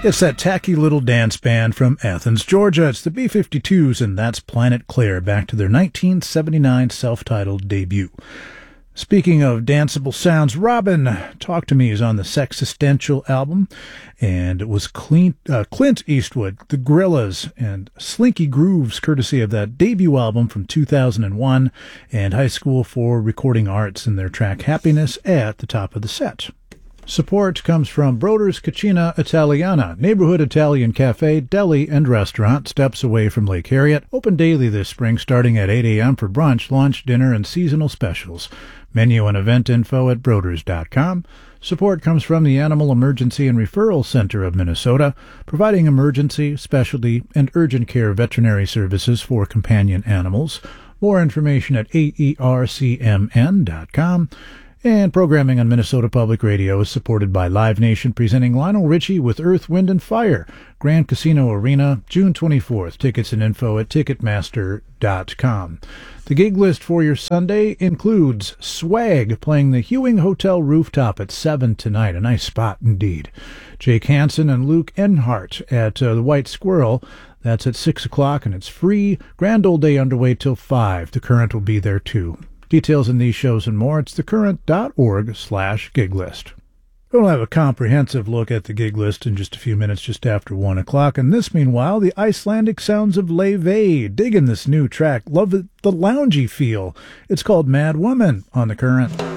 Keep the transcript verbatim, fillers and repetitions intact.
It's that tacky little dance band from Athens, Georgia. It's the B fifty-twos, and that's Planet Claire, back to their nineteen seventy-nine self-titled debut. Speaking of danceable sounds, Robin, Talk to Me is on the Sexistential album, and it was Clint, uh, Clint Eastwood, The Gorillaz, and Slinky Grooves, courtesy of that debut album from two thousand one, and High School for Recording Arts and their track Happiness at the top of the set. Support comes from Broder's Cucina Italiana, neighborhood Italian cafe, deli, and restaurant, steps away from Lake Harriet. Open daily this spring, starting at eight a.m. for brunch, lunch, dinner, and seasonal specials. Menu and event info at broders dot com. Support comes from the Animal Emergency and Referral Center of Minnesota, providing emergency, specialty, and urgent care veterinary services for companion animals. More information at A E R C M N dot com. And programming on Minnesota Public Radio is supported by Live Nation, presenting Lionel Richie with Earth, Wind, and Fire, Grand Casino Arena, June twenty-fourth. Tickets and info at ticketmaster dot com. The gig list for your Sunday includes Swag playing the Hewing Hotel rooftop at seven tonight. A nice spot indeed. Jake Hansen and Luke Enhart at uh, the White Squirrel. That's at six o'clock, and it's free. Grand Old Day underway till five. The Current will be there too. Details in these shows and more, it's thecurrent.org slash gig list. We'll have a comprehensive look at the gig list in just a few minutes, just after one o'clock. And this, meanwhile, the Icelandic sounds of Leve. Digging this new track. Love the, the loungy feel. It's called Mad Woman on The Current.